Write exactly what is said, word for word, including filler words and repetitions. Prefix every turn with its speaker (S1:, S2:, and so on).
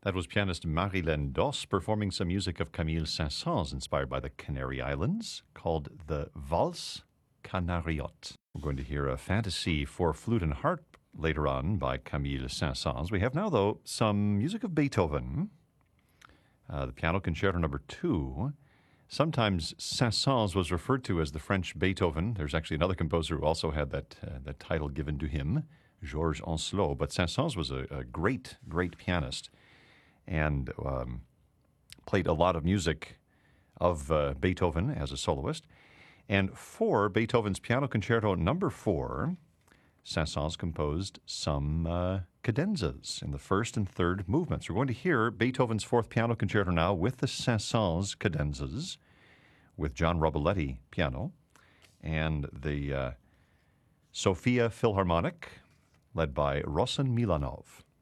S1: That was pianist Marilyn Doss performing some music of Camille Saint-Saëns inspired by the Canary Islands called the Valse Canariote. We're going to hear a fantasy for flute and harp later on by Camille Saint-Saëns. We have now, though, some music of Beethoven, uh, the Piano Concerto number two. Sometimes Saint-Saëns was referred to as the French Beethoven. There's actually another composer who also had that, uh, that title given to him, Georges Ancelot. But Saint-Saëns was a, a great, great pianist and um, played a lot of music of uh, Beethoven as a soloist. And for Beethoven's Piano Concerto number four, Saint-Saëns composed some uh, cadenzas in the first and third movements. We're going to hear Beethoven's Fourth Piano Concerto now with the Saint-Saëns cadenzas, with John Roboletti piano, and the uh, Sofia Philharmonic, led by Rossen Milanov.